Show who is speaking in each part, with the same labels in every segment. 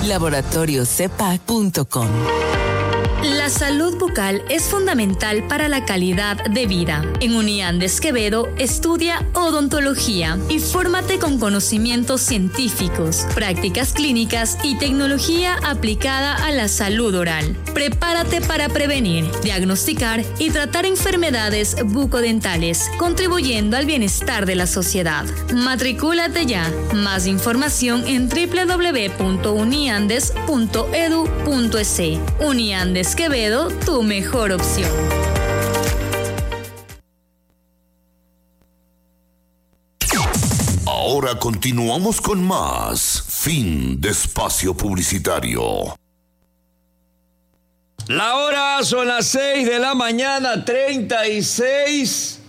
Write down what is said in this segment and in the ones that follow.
Speaker 1: Laboratoriocepac.com.
Speaker 2: La salud bucal es fundamental para la calidad de vida. En Unián de Esquevedo estudia odontología y fórmate con conocimientos científicos, prácticas clínicas y tecnología aplicada a la salud oral. Prepárate para prevenir, diagnosticar y tratar enfermedades bucodentales, contribuyendo al bienestar de la sociedad. Matricúlate ya. Más información en www.uniandes.edu.es. Uniandes Esquevedo, tu mejor opción.
Speaker 3: Ahora continuamos con más. Fin de espacio publicitario.
Speaker 4: La hora son las 6 de la mañana, 36.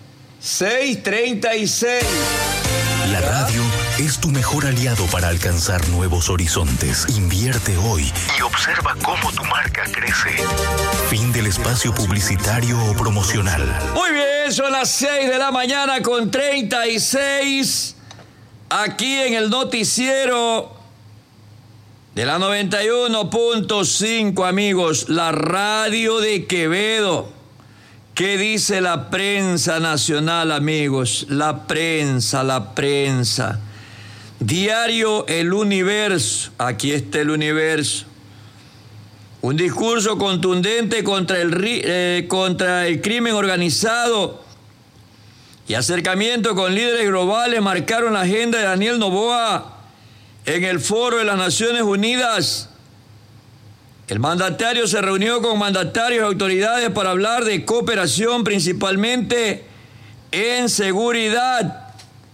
Speaker 4: 6:36.
Speaker 5: La radio es tu mejor aliado para alcanzar nuevos horizontes. Invierte hoy y observa cómo tu marca crece. Fin del espacio publicitario o promocional.
Speaker 4: Muy bien, son las 6 de la mañana con 36. Aquí en el noticiero de la 91.5, amigos, la radio de Quevedo. ¿Qué dice la prensa nacional, amigos? La prensa. Diario El Universo. Aquí está El Universo. Un discurso contundente contra el crimen organizado y acercamiento con líderes globales marcaron la agenda de Daniel Noboa en el Foro de las Naciones Unidas. El mandatario se reunió con mandatarios y autoridades para hablar de cooperación, principalmente en seguridad.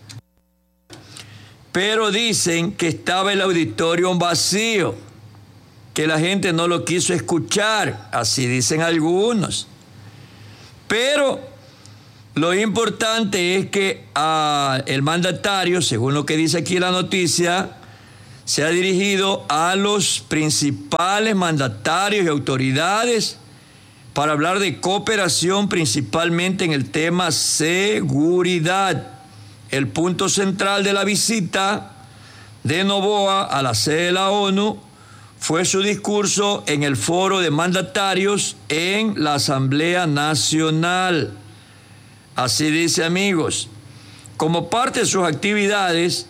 Speaker 4: Pero dicen que estaba el auditorio vacío, que la gente no lo quiso escuchar, así dicen algunos. Pero lo importante es que el mandatario, según lo que dice aquí la noticia, se ha dirigido a los principales mandatarios y autoridades para hablar de cooperación, principalmente en el tema seguridad. El punto central de la visita de Noboa a la sede de la ONU fue su discurso en el foro de mandatarios en la Asamblea Nacional. Así dice, amigos. Como parte de sus actividades,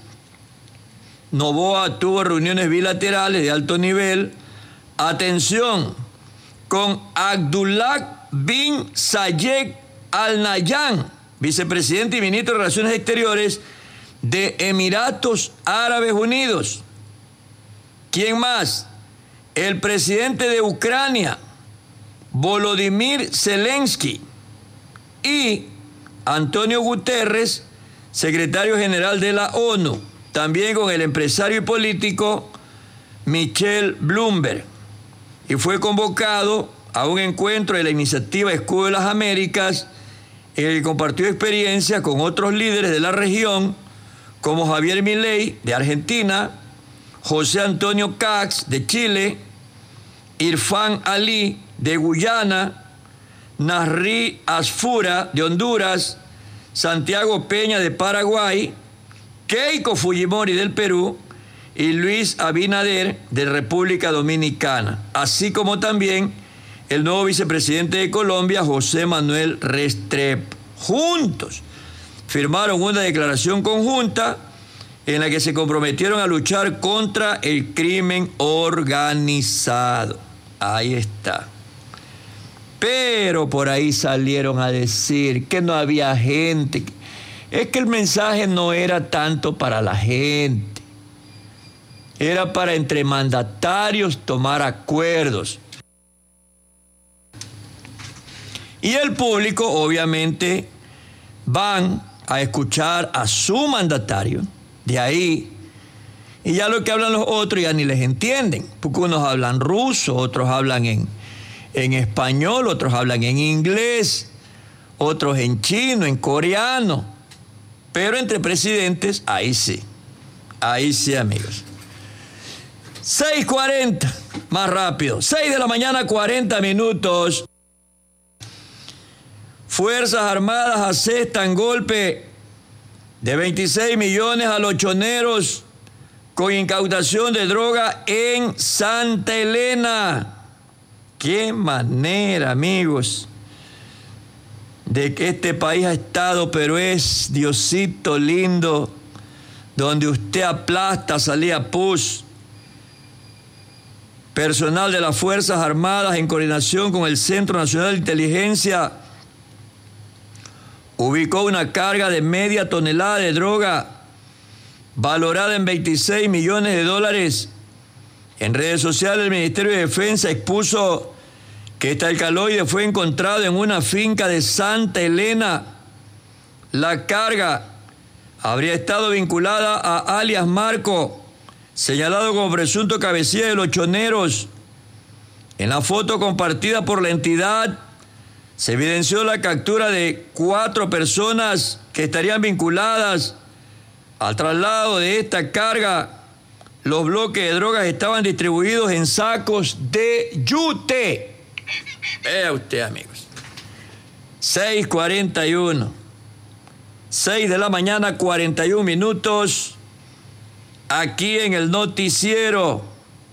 Speaker 4: Noboa tuvo reuniones bilaterales de alto nivel, atención, con Abdullah bin Zayed Al Nahyan, vicepresidente y ministro de Relaciones Exteriores de Emiratos Árabes Unidos. ¿Quién más? El presidente de Ucrania, Volodymyr Zelensky, y Antonio Guterres, secretario general de la ONU, también con el empresario y político Michel Bloomberg. Y fue convocado a un encuentro de la iniciativa Escudo de las Américas, en el que compartió experiencia con otros líderes de la región, como Javier Milei, de Argentina, José Antonio Kast, de Chile, Irfan Ali, de Guyana, Nasri Asfura, de Honduras, Santiago Peña, de Paraguay, Keiko Fujimori, del Perú, y Luis Abinader, de República Dominicana, así como también el nuevo vicepresidente de Colombia, José Manuel Restrepo. Juntos firmaron una declaración conjunta en la que se comprometieron a luchar contra el crimen organizado. Ahí está. Pero por ahí salieron a decir que no había gente. Es que el mensaje no era tanto para la gente. Era para entre mandatarios tomar acuerdos. Y el público, obviamente, van a escuchar a su mandatario. De ahí. Y ya lo que hablan los otros ya ni les entienden. Porque unos hablan ruso, otros hablan en español, otros hablan en inglés, otros en chino, en coreano. Pero entre presidentes, ahí sí, amigos. 6:40, más rápido. 6 de la mañana, 40 minutos. Fuerzas Armadas asestan golpe de 26 millones a los choneros con incautación de droga en Santa Elena. Qué manera, amigos, de que este país ha estado, pero es Diosito lindo, donde usted aplasta, salía pus. Personal de las Fuerzas Armadas, en coordinación con el Centro Nacional de Inteligencia, ubicó una carga de media tonelada de droga valorada en $26 millones. En redes sociales, el Ministerio de Defensa expuso que este alcaloide fue encontrado en una finca de Santa Elena. La carga habría estado vinculada a alias Marco, señalado como presunto cabecilla de los choneros. En la foto compartida por la entidad se evidenció la captura de 4 personas que estarían vinculadas al traslado de esta carga. Los bloques de drogas estaban distribuidos en sacos de yute. Vea usted, amigos. 6:41. 6 de la mañana, 41 minutos. Aquí en el noticiero.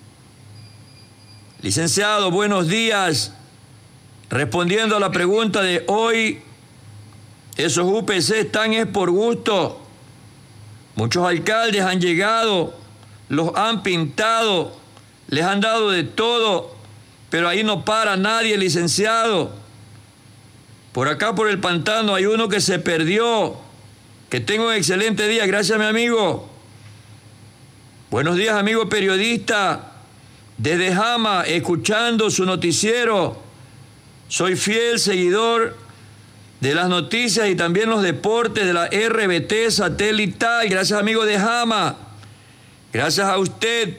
Speaker 4: Licenciado, buenos días. Respondiendo a la pregunta de hoy, esos UPC están es por gusto. Muchos alcaldes han llegado, los han pintado, les han dado de todo, pero ahí no para nadie, licenciado. Por acá, por el pantano, hay uno que se perdió. Que tenga un excelente día. Gracias, mi amigo. Buenos días, amigo periodista. Desde Jama, escuchando su noticiero. Soy fiel seguidor de las noticias y también los deportes de la RBT satelital. Gracias, amigo de Jama. Gracias a usted.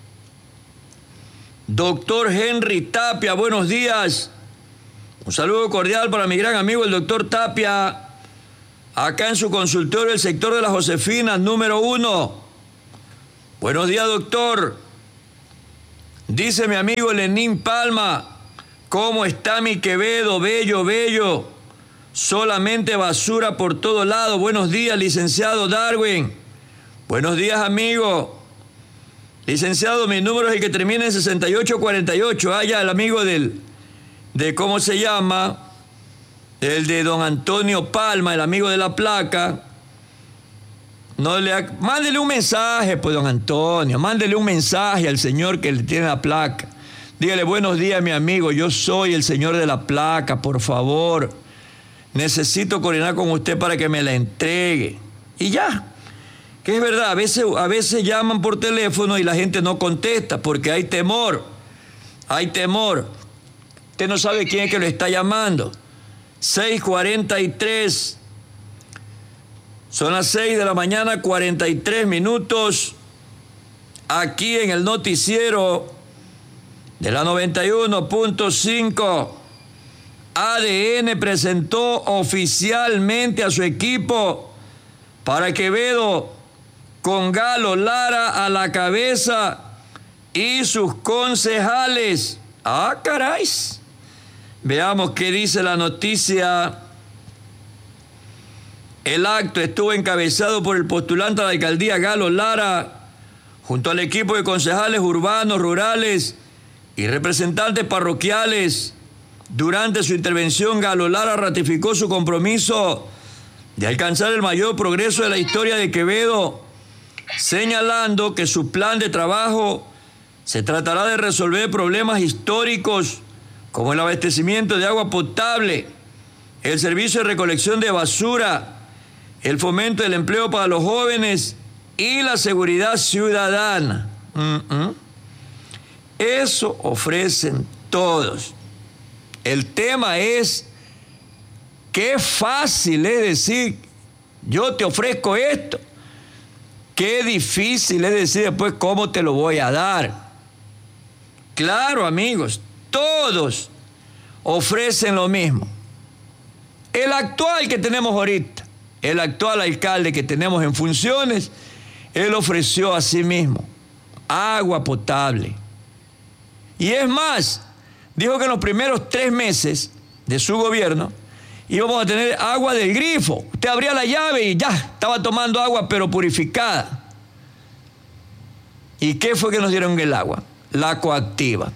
Speaker 4: Doctor Henry Tapia, buenos días. Un saludo cordial para mi gran amigo el doctor Tapia, acá en su consultorio, el sector de las Josefinas, número 1. Buenos días, doctor. Dice mi amigo Lenín Palma, ¿cómo está mi Quevedo? Bello, bello. Solamente basura por todo lado. Buenos días, licenciado Darwin. Buenos días, amigo. Licenciado, mi número es el que termina en 6848. Ah, ya, el amigo de ¿cómo se llama? El de don Antonio Palma, el amigo de la placa. Mándele un mensaje, pues, don Antonio. Mándele un mensaje al señor que le tiene la placa. Dígale, buenos días, mi amigo. Yo soy el señor de la placa, por favor. Necesito coordinar con usted para que me la entregue. Y ya. Que es verdad, a veces llaman por teléfono y la gente no contesta porque hay temor. Hay temor. Usted no sabe quién es que lo está llamando. 6:43. Son las 6 de la mañana, 43 minutos. Aquí en el noticiero de la 91.5. ADN presentó oficialmente a su equipo para Quevedo, con Galo Lara a la cabeza y sus concejales. ¡Ah, caray! Veamos qué dice la noticia. El acto estuvo encabezado por el postulante a la alcaldía Galo Lara, junto al equipo de concejales urbanos, rurales y representantes parroquiales. Durante su intervención, Galo Lara ratificó su compromiso de alcanzar el mayor progreso de la historia de Quevedo, señalando que su plan de trabajo se tratará de resolver problemas históricos como el abastecimiento de agua potable, el servicio de recolección de basura, el fomento del empleo para los jóvenes y la seguridad ciudadana. Eso ofrecen todos. El tema es qué fácil es decir, yo te ofrezco esto. Qué difícil es decir después cómo te lo voy a dar. Claro, amigos, todos ofrecen lo mismo. El actual que tenemos ahorita, el actual alcalde que tenemos en funciones, él ofreció a sí mismo agua potable. Y es más, dijo que en los primeros 3 meses de su gobierno íbamos a tener agua del grifo. Usted abría la llave y ya estaba tomando agua, pero purificada. ¿Y qué fue que nos dieron el agua? La coactiva.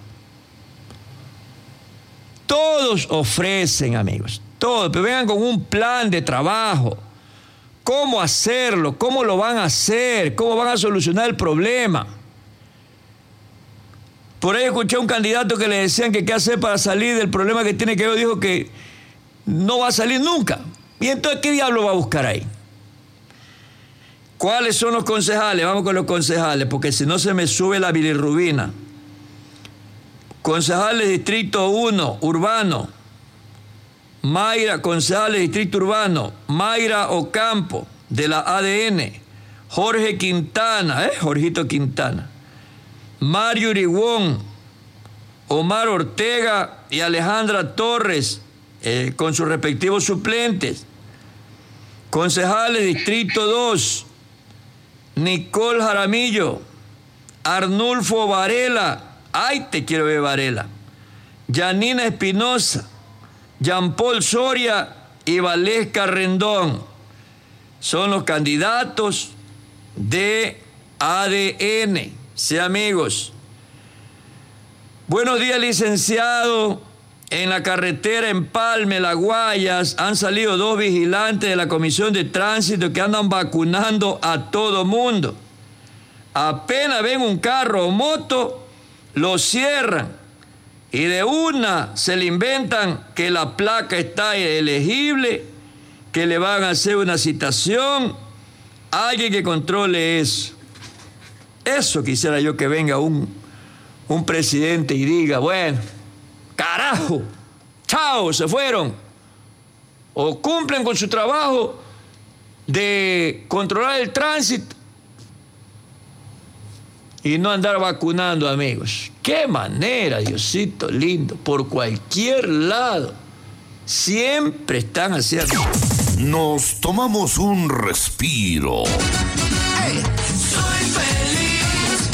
Speaker 4: Todos ofrecen, amigos, todos, pero vengan con un plan de trabajo. ¿Cómo hacerlo? ¿Cómo lo van a hacer? ¿Cómo van a solucionar el problema? Por ahí escuché a un candidato que le decían que qué hacer para salir del problema que tiene Quevedo. Dijo que no va a salir nunca. ¿Y entonces qué diablo va a buscar ahí? ¿Cuáles son los concejales? Vamos con los concejales, porque si no se me sube la bilirrubina. Concejales Distrito 1, Urbano. Mayra, concejales Distrito Urbano. Mayra Ocampo, de la ADN. Jorge Quintana, Jorgito Quintana. Mario Urigón, Omar Ortega y Alejandra Torres, con sus respectivos suplentes. Concejales Distrito 2, Nicole Jaramillo, Arnulfo Varela, ay, te quiero ver Varela, Yanina Espinosa, Jean Paul Soria y Valesca Rendón. Son los candidatos de ADN. Sí, amigos. Buenos días, licenciado. En la carretera Empalme, Las Guayas, han salido 2 vigilantes de la Comisión de Tránsito que andan vacunando a todo mundo. Apenas ven un carro o moto, lo cierran y de una se le inventan que la placa está elegible, que le van a hacer una citación. Alguien que controle eso. Eso quisiera yo, que venga un presidente y diga, bueno, carajo, chao, se fueron. O cumplen con su trabajo de controlar el tránsito y no andar vacunando, amigos. Qué manera, Diosito lindo, por cualquier lado. Siempre están haciendo.
Speaker 3: Nos tomamos un respiro.
Speaker 1: Hey, soy feliz,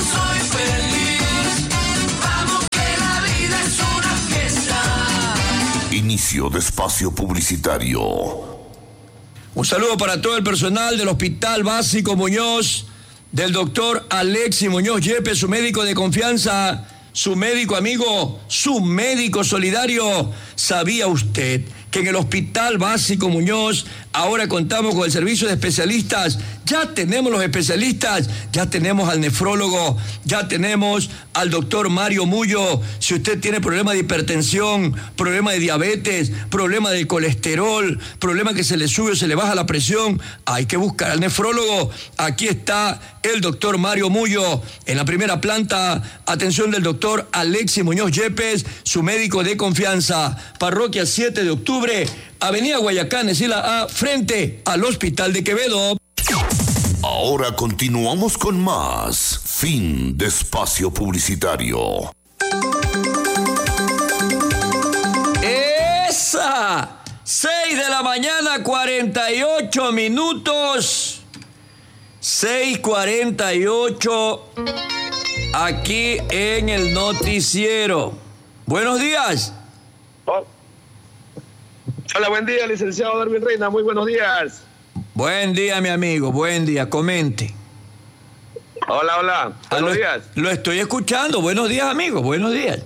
Speaker 1: vamos que la vida es una fiesta.
Speaker 3: Inicio de espacio publicitario.
Speaker 4: Un saludo para todo el personal del Hospital Básico Muñoz, del doctor Alexis Muñoz Yepes, su médico de confianza, su médico amigo, su médico solidario. ¿Sabía usted que en el Hospital Básico Muñoz ahora contamos con el servicio de especialistas? Ya tenemos los especialistas, ya tenemos al nefrólogo, ya tenemos al doctor Mario Mullo. Si usted tiene problema de hipertensión, problema de diabetes, problema de colesterol, problema que se le sube o se le baja la presión, hay que buscar al nefrólogo. Aquí está el doctor Mario Mullo en la primera planta. Atención del doctor Alexis Muñoz Yepes, su médico de confianza. Parroquia 7 de octubre, Avenida Guayacán, Esila A, frente al Hospital de Quevedo.
Speaker 3: Ahora continuamos con más. Fin de espacio publicitario.
Speaker 4: ¡Esa! 6 de la mañana, 48 minutos. 6:48 aquí en el noticiero. Buenos días.
Speaker 6: Hola, buen día, licenciado Darwin Reina, muy buenos días.
Speaker 4: Buen día, mi amigo, buen día, comente.
Speaker 6: Hola, buenos días.
Speaker 4: Lo estoy escuchando, buenos días, amigo, buenos días.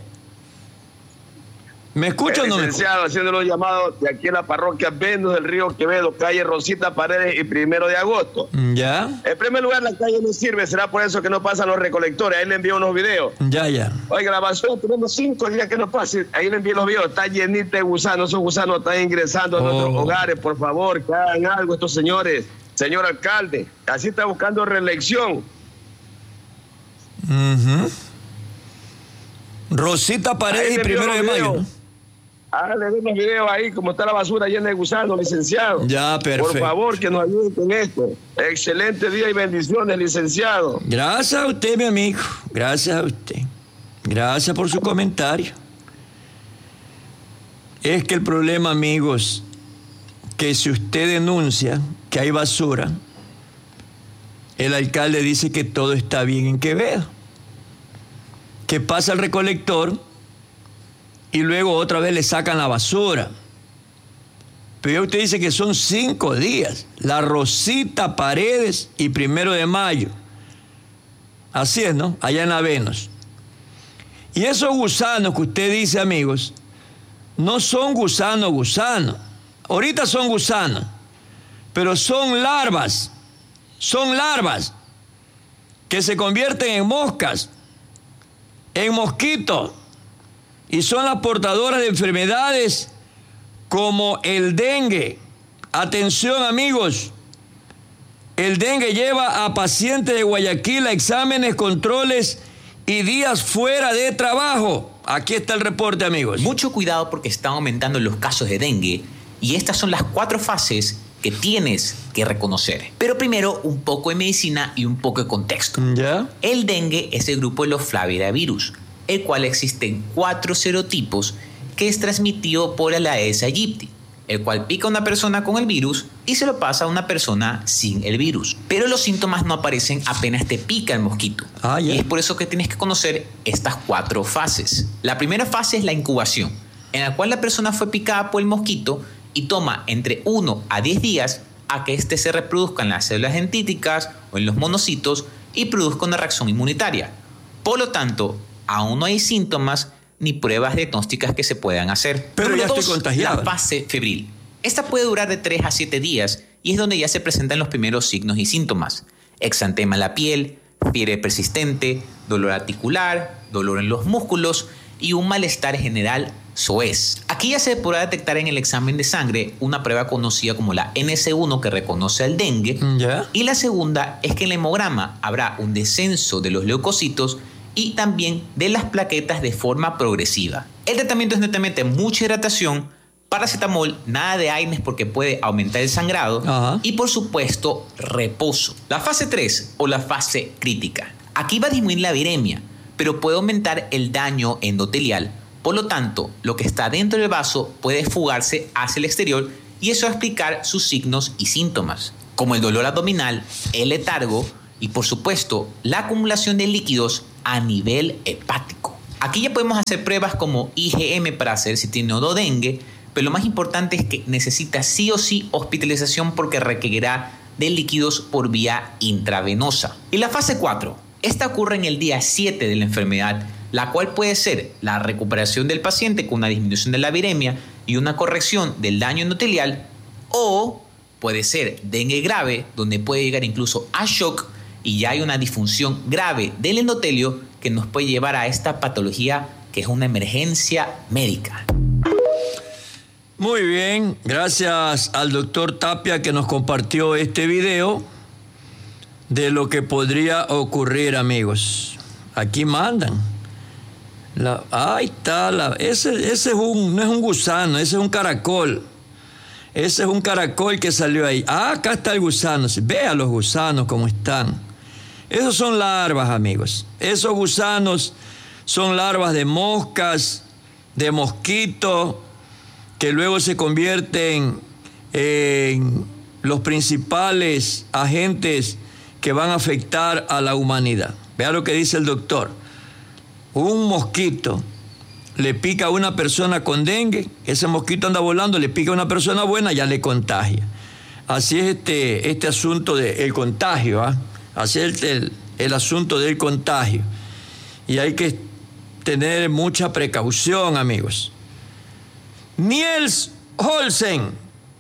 Speaker 4: ¿Me escucha o no me escucha?
Speaker 6: Licenciado, haciendo los llamados de aquí en la parroquia Venus del Río Quevedo, calle Rosita Paredes y 1 de agosto.
Speaker 4: Ya.
Speaker 6: En primer lugar, la calle no sirve, será por eso que no pasan los recolectores. Ahí le envío unos videos.
Speaker 4: Ya.
Speaker 6: Oiga, la basura, tenemos 5 días que no pase. Ahí le envío los videos, está llenita de gusanos. Esos gusanos están ingresando a nuestros hogares. Por favor, que hagan algo estos señores. Señor alcalde, así está buscando reelección.
Speaker 4: Rosita Paredes y 1 de mayo, ¿no?
Speaker 6: Le den los videos ahí, como está la basura llena de gusanos, licenciado.
Speaker 4: Ya, perfecto.
Speaker 6: Por favor, que nos ayuden con esto. Excelente día y bendiciones, licenciado.
Speaker 4: Gracias a usted, mi amigo. Gracias a usted. Gracias por su comentario. Es que el problema, amigos, que si usted denuncia que hay basura, el alcalde dice que todo está bien en Quevedo, que pasa el recolector y luego otra vez le sacan la basura. Pero ya usted dice que son 5 días. La Rosita Paredes y 1 de mayo. Así es, ¿no? Allá en la Venus. Y esos gusanos que usted dice, amigos, no son gusanos. Ahorita son gusanos, pero son larvas que se convierten en moscas, en mosquitos, y son las portadoras de enfermedades como el dengue. Atención, amigos, el dengue lleva a pacientes de Guayaquil a exámenes, controles y días fuera de trabajo. Aquí está el reporte, amigos.
Speaker 7: Mucho cuidado porque están aumentando los casos de dengue y estas son las 4 fases que tienes que reconocer. Pero primero, un poco de medicina y un poco de contexto.
Speaker 4: ¿Ya?
Speaker 7: El dengue es el grupo de los flavivirus, el cual existen 4 serotipos que es transmitido por el Aedes aegypti, el cual pica a una persona con el virus y se lo pasa a una persona sin el virus. Pero los síntomas no aparecen apenas te pica el mosquito. Y es por eso que tienes que conocer estas 4 fases. La primera fase es la incubación, en la cual la persona fue picada por el mosquito y toma entre 1 a 10 días a que éste se reproduzca en las células dentíticas o en los monocitos y produzca una reacción inmunitaria. Por lo tanto, aún no hay síntomas ni pruebas diagnósticas que se puedan hacer.
Speaker 4: Pero
Speaker 7: Número
Speaker 4: ya
Speaker 7: 2,
Speaker 4: estoy contagiado.
Speaker 7: la fase febril. Esta puede durar de 3 a 7 días y es donde ya se presentan los primeros signos y síntomas. Exantema en la piel, fiebre persistente, dolor articular, dolor en los músculos y un malestar general soez. Aquí ya se podrá detectar en el examen de sangre una prueba conocida como la NC1 que reconoce al dengue.
Speaker 4: ¿Ya?
Speaker 7: Y la segunda es que en el hemograma habrá un descenso de los leucocitos y también de las plaquetas de forma progresiva. El tratamiento es netamente mucha hidratación, paracetamol, nada de AINES porque puede aumentar el sangrado.
Speaker 4: Ajá.
Speaker 7: Y por supuesto reposo. La fase 3 o la fase crítica. Aquí va a disminuir la viremia, pero puede aumentar el daño endotelial. Por lo tanto, lo que está dentro del vaso puede fugarse hacia el exterior y eso va a explicar sus signos y síntomas, como el dolor abdominal, el letargo y por supuesto la acumulación de líquidos a nivel hepático. Aquí ya podemos hacer pruebas como IgM para saber si tiene o no dengue, pero lo más importante es que necesita sí o sí hospitalización porque requerirá de líquidos por vía intravenosa. Y la fase 4, esta ocurre en el día 7 de la enfermedad, la cual puede ser la recuperación del paciente con una disminución de la viremia y una corrección del daño endotelial, o puede ser dengue grave, donde puede llegar incluso a shock y ya hay una disfunción grave del endotelio que nos puede llevar a esta patología que es una emergencia médica.
Speaker 4: Muy bien, gracias al doctor Tapia que nos compartió este video de lo que podría ocurrir, amigos. Aquí mandan. Ahí está, ese no es un gusano, ese es un caracol. Ese es un caracol que salió ahí. Acá está el gusano. Vea los gusanos cómo están. Esos son larvas, amigos. Esos gusanos son larvas de moscas, de mosquitos, que luego se convierten en los principales agentes que van a afectar a la humanidad. Vea lo que dice el doctor. Un mosquito le pica a una persona con dengue, ese mosquito anda volando, le pica a una persona buena, ya le contagia. Así es este asunto del contagio, ¿ah? Así es el asunto del contagio. Y hay que tener mucha precaución, amigos. Niels Holsen,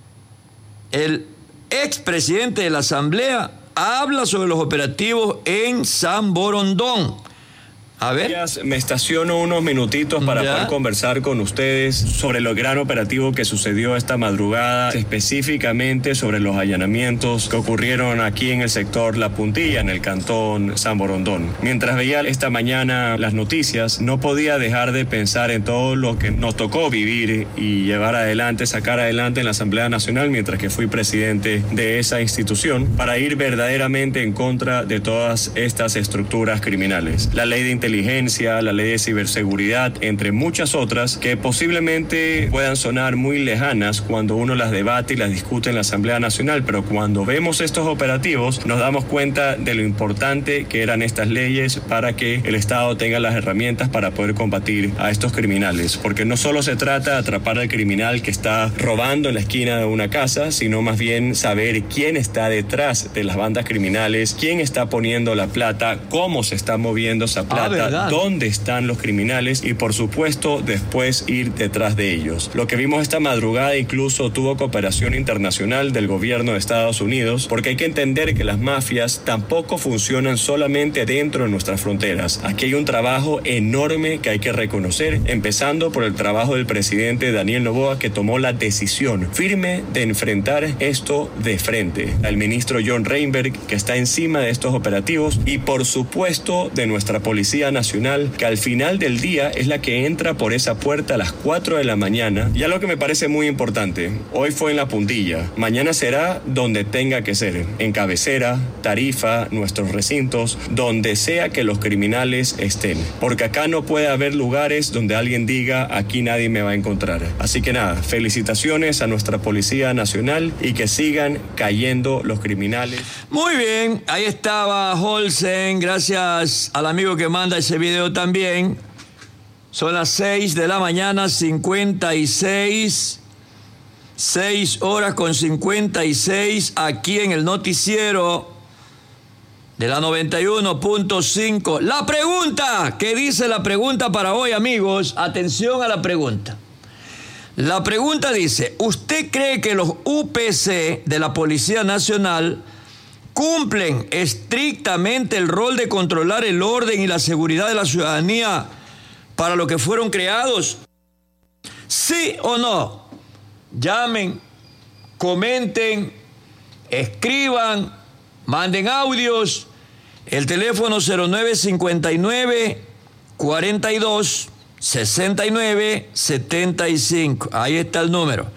Speaker 4: el expresidente de la Asamblea, habla sobre los operativos en San Borondón. A ver.
Speaker 8: Me estaciono unos minutitos para poder conversar con ustedes sobre el gran operativo que sucedió esta madrugada, específicamente sobre los allanamientos que ocurrieron aquí en el sector La Puntilla, en el cantón San Borondón. Mientras veía esta mañana las noticias, no podía dejar de pensar en todo lo que nos tocó vivir y llevar adelante, sacar adelante en la Asamblea Nacional, mientras que fui presidente de esa institución, para ir verdaderamente en contra de todas estas estructuras criminales. La ley de inteligencia inteligencia, la ley de ciberseguridad, entre muchas otras que posiblemente puedan sonar muy lejanas cuando uno las debate y las discute en la Asamblea Nacional, pero cuando vemos estos operativos nos damos cuenta de lo importante que eran estas leyes para que el Estado tenga las herramientas para poder combatir a estos criminales, porque no solo se trata de atrapar al criminal que está robando en la esquina de una casa, sino más bien saber quién está detrás de las bandas criminales, quién está poniendo la plata, cómo se está moviendo esa plata, dónde están los criminales y por supuesto después ir detrás de ellos. Lo que vimos esta madrugada incluso tuvo cooperación internacional del gobierno de Estados Unidos, porque hay que entender que las mafias tampoco funcionan solamente dentro de nuestras fronteras. Aquí hay un trabajo enorme que hay que reconocer, empezando por el trabajo del presidente Daniel Noboa, que tomó la decisión firme de enfrentar esto de frente. Al ministro John Reinberg, que está encima de estos operativos, y por supuesto de nuestra Policía Nacional, que al final del día es la que entra por esa puerta a las 4 de la mañana. Y algo que me parece muy importante, hoy fue en La Puntilla, mañana será donde tenga que ser, en Cabecera, Tarifa, nuestros recintos, donde sea que los criminales estén, porque acá no puede haber lugares donde alguien diga aquí nadie me va a encontrar. Así que nada, felicitaciones a nuestra Policía Nacional y que sigan cayendo los criminales.
Speaker 4: Muy bien, ahí estaba Olsen, gracias al amigo que manda ese video también. Son las 6 de la mañana, 56, 6 horas con 56, aquí en el noticiero de la 91.5. La pregunta, ¿qué dice la pregunta para hoy, amigos? Atención a la pregunta. La pregunta dice, ¿usted cree que los UPC de la Policía Nacional cumplen estrictamente el rol de controlar el orden y la seguridad de la ciudadanía para lo que fueron creados? ¿Sí o no? Llamen, comenten, escriban, manden audios. El teléfono 0959 42 69 75. Ahí está el número.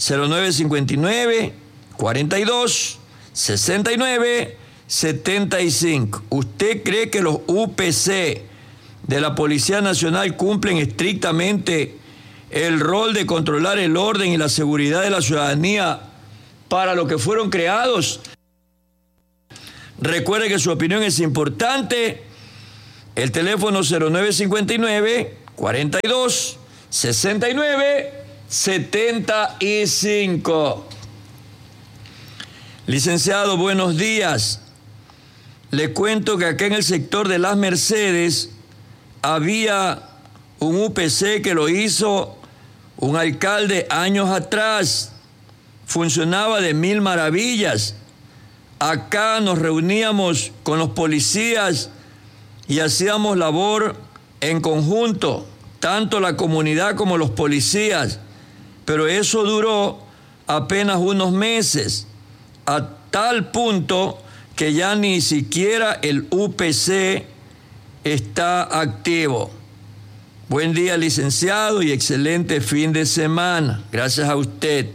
Speaker 4: 0959 42 69 75. ¿Usted cree que los UPC de la Policía Nacional cumplen estrictamente el rol de controlar el orden y la seguridad de la ciudadanía para lo que fueron creados? Recuerde que su opinión es importante. El teléfono 0959 42 69 75. Licenciado, buenos días. Le cuento que acá en el sector de Las Mercedes había un UPC que lo hizo un alcalde años atrás. Funcionaba de mil maravillas. Acá nos reuníamos con los policías y hacíamos labor en conjunto, tanto la comunidad como los policías, pero eso duró apenas unos meses, a tal punto que ya ni siquiera el UPC está activo. Buen día, licenciado, y excelente fin de semana. Gracias a usted.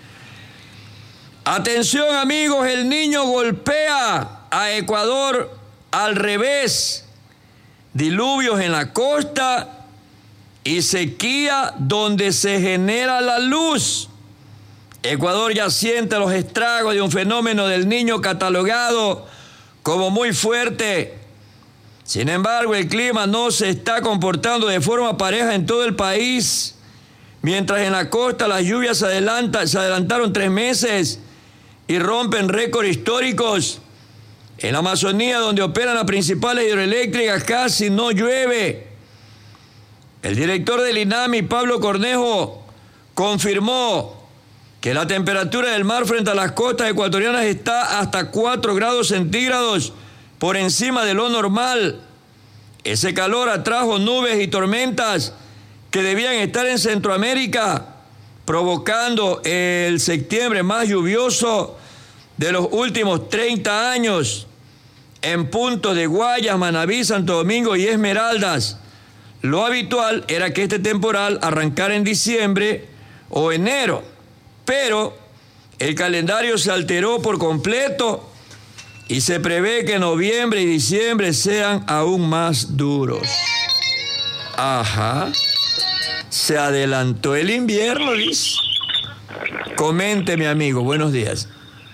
Speaker 4: Atención, amigos, el Niño golpea a Ecuador al revés. Diluvios en la costa y sequía donde se genera la luz. Ecuador ya siente los estragos de un fenómeno del Niño catalogado como muy fuerte. Sin embargo, el clima no se está comportando de forma pareja en todo el país. Mientras en la costa las lluvias se adelantaron 3 meses y rompen récords históricos. En la Amazonía, donde operan las principales hidroeléctricas, casi no llueve. El director del INAMI, Pablo Cornejo, confirmó que la temperatura del mar frente a las costas ecuatorianas está hasta 4 grados centígrados por encima de lo normal. Ese calor atrajo nubes y tormentas que debían estar en Centroamérica, provocando el septiembre más lluvioso de los últimos 30 años en puntos de Guayas, Manabí, Santo Domingo y Esmeraldas. Lo habitual era que este temporal arrancara en diciembre o enero, pero el calendario se alteró por completo Y se prevé que noviembre y diciembre sean aún más duros. Ajá. Se adelantó el invierno, dice. Comente, mi amigo. Buenos días.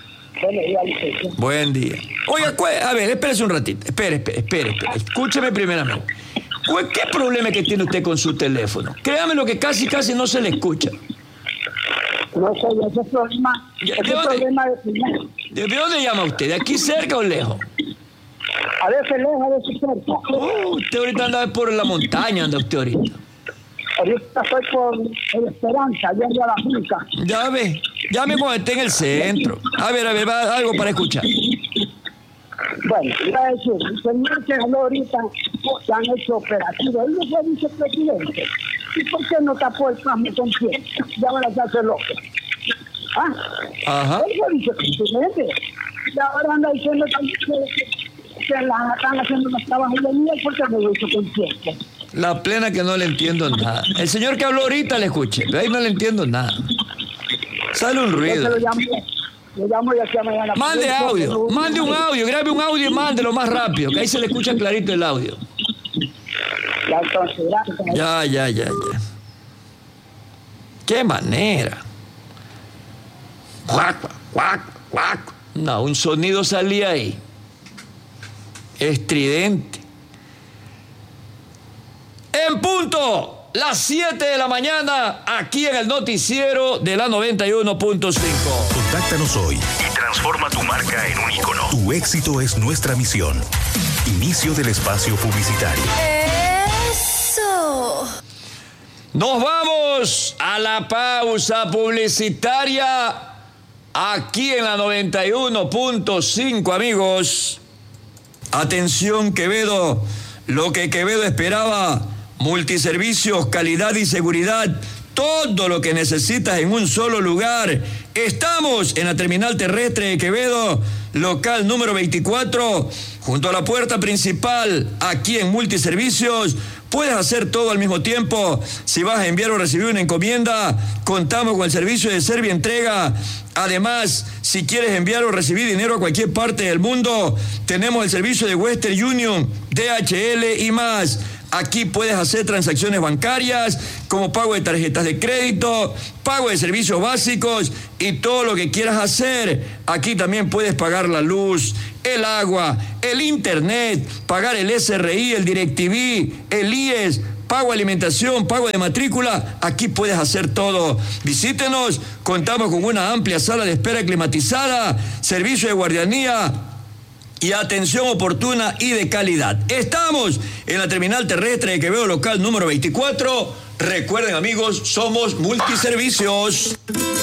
Speaker 4: Buen día. Oiga, a ver, espérese un ratito. Espere. Escúcheme primeramente. ¿Qué problema es que tiene usted con su teléfono? Créame lo que casi no se le escucha.
Speaker 9: No sé, ese problema.
Speaker 4: ¿De dónde llama usted? ¿De aquí cerca o lejos?
Speaker 9: A veces lejos, a veces cerca.
Speaker 4: Usted ahorita anda por la montaña, anda usted ahorita.
Speaker 9: Ahorita estoy por Esperanza, yendo a la finca.
Speaker 4: Ya ve, llame cuando esté en el centro. A ver, va algo para escuchar.
Speaker 9: Bueno, iba a decir, el señor que habló ahorita, que han hecho operativos, él no fue vicepresidente. ¿Y por qué no tapó el PASME con tiempo? Ya van a hacerse loco.
Speaker 4: Ajá.
Speaker 9: Él fue vicepresidente. Y ahora anda diciendo también que la están haciendo unos trabajos de mí, porque no lo hizo con tiempo.
Speaker 4: La plena que no le entiendo nada. El señor que habló ahorita le escuché, pero ahí no le entiendo nada. Sale un ruido.
Speaker 9: Lo llamo y aquí a mañana.
Speaker 4: Mande audio, mande un audio, grabe un audio y mándelo más rápido, que ahí se le escucha clarito el audio.
Speaker 9: Ya, entonces, gracias.
Speaker 4: Ya. ¿Qué manera? Cuac. No, un sonido salía ahí. Estridente. En punto, las 7 de la mañana, aquí en el noticiero de la 91.5.
Speaker 5: Contáctanos hoy y transforma tu marca en un ícono. Tu éxito es nuestra misión. Inicio del espacio publicitario.
Speaker 2: ¡Eso!
Speaker 4: Nos vamos a la pausa publicitaria aquí en la 91.5, amigos. Atención, Quevedo, lo que Quevedo esperaba. Multiservicios, calidad y seguridad, todo lo que necesitas en un solo lugar. Estamos en la terminal terrestre de Quevedo, local número 24, junto a la puerta principal, aquí en Multiservicios. Puedes hacer todo al mismo tiempo. Si vas a enviar o recibir una encomienda, contamos con el servicio de Servientrega. Además, si quieres enviar o recibir dinero a cualquier parte del mundo, tenemos el servicio de Western Union, DHL y más. Aquí puedes hacer transacciones bancarias, como pago de tarjetas de crédito, pago de servicios básicos y todo lo que quieras hacer. Aquí también puedes pagar la luz, el agua, el internet, pagar el SRI, el DirecTV, el IES, pago de alimentación, pago de matrícula. Aquí puedes hacer todo. Visítenos, contamos con una amplia sala de espera climatizada, servicio de guardianía y atención oportuna y de calidad. Estamos en la terminal terrestre de Quevedo, local número 24. Recuerden, amigos, somos Multiservicios.